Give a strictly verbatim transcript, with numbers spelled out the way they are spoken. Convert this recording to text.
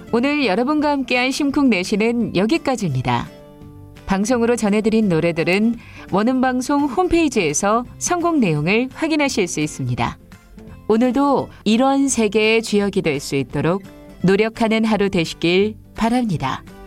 오늘 여러분과 함께한 심쿵 내시는 여기까지입니다. 방송으로 전해드린 노래들은 원음방송 홈페이지에서 선곡 내용을 확인하실 수 있습니다. 오늘도 이런 세계의 주역이 될 수 있도록 노력하는 하루 되시길 바랍니다.